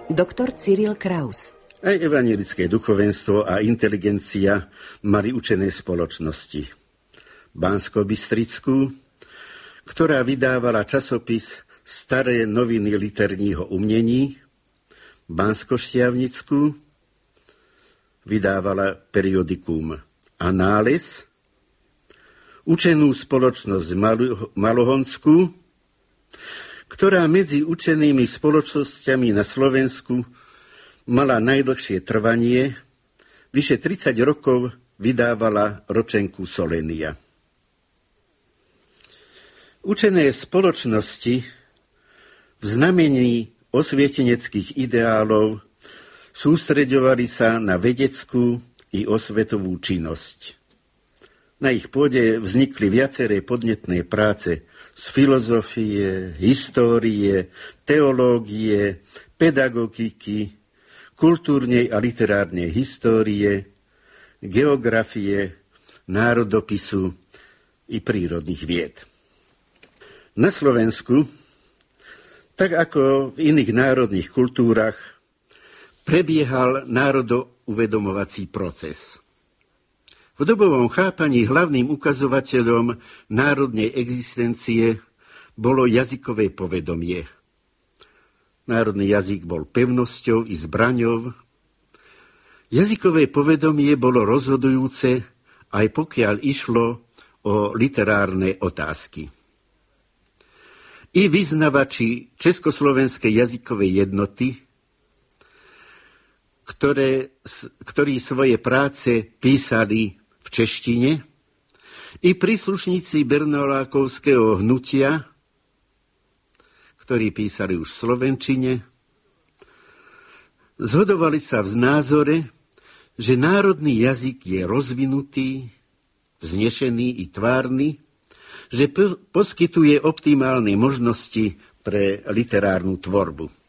Doktor Cyril Kraus. Aj evanjelické duchovenstvo a inteligencia mali učené spoločnosti. Banskobystrickú, ktorá vydávala časopis Staré noviny literního umení, Banskoštiavnickú, vydávala periodikum Anález, učenú spoločnosť Malohonskú, ktorá medzi učenými spoločnosťami na Slovensku mala najdlhšie trvanie, vyše 30 rokov vydávala ročenku Solenia. Učené spoločnosti v znamení osvieteneckých ideálov sústreďovali sa na vedeckú i osvetovú činnosť. Na ich pôde vznikli viaceré podnetné práce z filozofie, histórie, teológie, pedagogiky, kultúrnej a literárnej histórie, geografie, národopisu i prírodných vied. Na Slovensku, tak ako v iných národných kultúrach, prebiehal národouvedomovací proces. V dobovom chápaní hlavným ukazovateľom národnej existencie bolo jazykové povedomie. Národný jazyk bol pevnosťou i zbraňou. Jazykové povedomie bolo rozhodujúce, aj pokiaľ išlo o literárne otázky. I vyznavači Československej jazykovej jednoty, ktorí svoje práce písali v češtine, i príslušníci Bernolákovského hnutia, ktorí písali už v slovenčine, zhodovali sa v názore, že národný jazyk je rozvinutý, vznešený i tvárny, že poskytuje optimálne možnosti pre literárnu tvorbu.